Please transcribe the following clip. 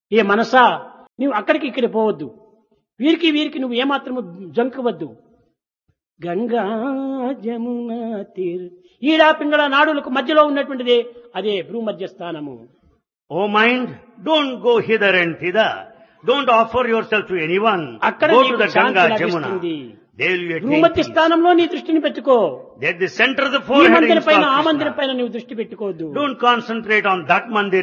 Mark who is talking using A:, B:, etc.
A: ఏ మనసా నువ్వు అక్కడికి ఇక్కడ పోవద్దు, వీరికి నువ్వు ఏమాత్రము జంకవద్దు. గంగా జమున తీర్ ఈడా పింగళ నాడులకు మధ్యలో ఉన్నటువంటిది అదే భూమధ్య స్థానము.
B: Oh mind, don't go hither and thither. Don't offer yourself to anyone.
A: అక్కడ
B: Go to
A: నీకు
B: the
A: శాంతి
B: Ganga
A: లభిస్తుంది.
B: Jamuna. There will be at
A: భూమధ్య స్థానంలో నీ దృష్టిని పెట్టుకో.
B: At the center of the
A: ఈ
B: forehead
A: మందిర పైన
B: install
A: ఆ మందిరం
B: Krishna.
A: పైన నువ్వు దృష్టి పెట్టుకోవద్దు.
B: Don't concentrate on that mandir